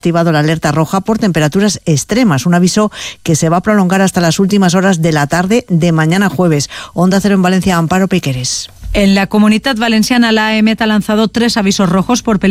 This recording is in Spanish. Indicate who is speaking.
Speaker 1: activado la alerta roja por temperaturas extremas, un aviso que se va a prolongar hasta las últimas horas de la tarde de mañana jueves. Onda Cero en Valencia, Amparo Piqueres.
Speaker 2: En la Comunitat Valenciana, la AEMET ha lanzado 3 avisos rojos por peligro